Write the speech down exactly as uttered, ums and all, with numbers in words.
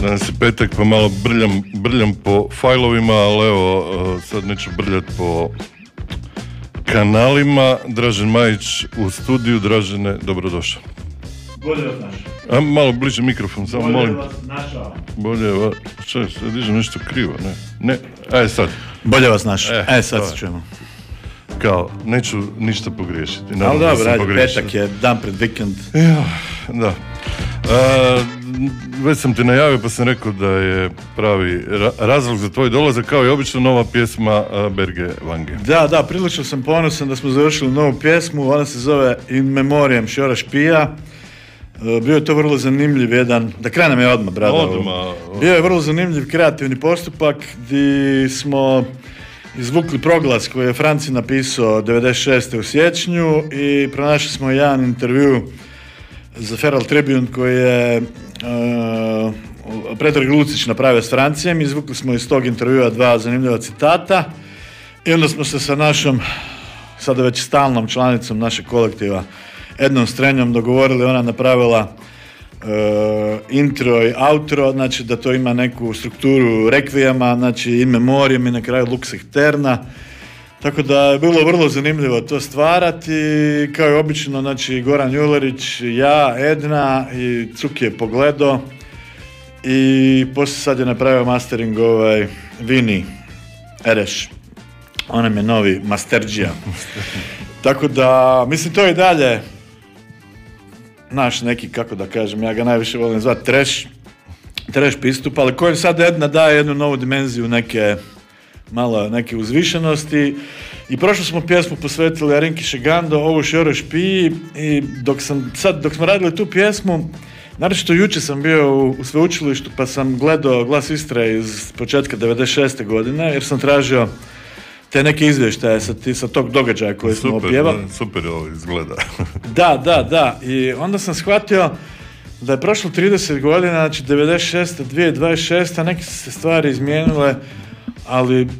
Danas je petak pa malo brljam, brljam po fajlovima, ali evo sad neću brljati po kanalima. Dražen Majić u studiju. Dražene, dobrodošao. Bolje vas našao. A malo bliže mikrofon, samo Bolje molim. vas našao. Bolje vas... Šta, sad dižem nešto krivo, ne? Ne, aj sad. Bolje vas našao. E, E, sad to se je. čujemo. Kao, neću ništa pogriješiti. Ali Naravno da dobro, sam radi, pogriješio. petak je dan pred vikend. Ja, da. A, već sam ti najavio pa sam rekao da je pravi ra- razlog za tvoj dolazak kao i obično nova pjesma a, Berge Vange. Da, da, prilično sam ponosan da smo završili novu pjesmu, ona se zove In Memoriam Šora Špija. E, Bio je to vrlo zanimljiv jedan, da krenem je odmah, brada. Odmah. Bio je vrlo zanimljiv kreativni postupak gdje smo izvukli proglas koji je Franci napisao devedeset šeste u siječnju i pronašli smo jedan intervju za Feral Tribune koji je uh, Predrag Lucić napravio s Francijem. Izvukli smo iz tog intervjua dva zanimljiva citata i onda smo se sa našom, sada već stalnom članicom našeg kolektiva, Ednom Strenjom dogovorili. Ona napravila uh, intro i outro, znači da to ima neku strukturu rekvijama, znači in memoriam i na kraju lux eterna. Tako da je bilo vrlo zanimljivo to stvarati, kao i obično, znači Goran Julerić, ja, Edna i Cuk je pogledao i poslije sad je napravio mastering ovaj Vini Ereš, on nam je novi masterđija. Tako da, mislim, to je i dalje naš neki, kako da kažem, ja ga najviše volim zvati trash, trash pristup, ali kojem sad Edna daje jednu novu dimenziju, neke malo neke uzvišenosti. I prošlu smo pjesmu posvetili Arinki Šegando, ovo Šoroj Špiji, i dok sam sad, dok smo radili tu pjesmu, naročito jučer sam bio u, u sveučilištu pa sam gledao Glas Istre iz početka devedeset šeste godine jer sam tražio te neke izvještaje sa, ti, sa tog događaja koji smo Super, opjevali. da, super ovo izgleda. Da, da, da. I onda sam shvatio da je prošlo trideset godina, znači devedeset šeste, dvije tisuće dvadeset šeste, neke su se stvari izmijenile, ali